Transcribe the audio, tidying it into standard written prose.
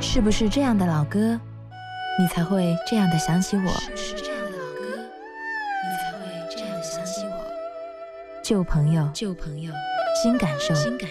是不是这样的老歌，你才会这样的想起我？ 是不是这样的老歌，你才会这样的想起我？ 旧朋友， 旧朋友， 新感受， 新感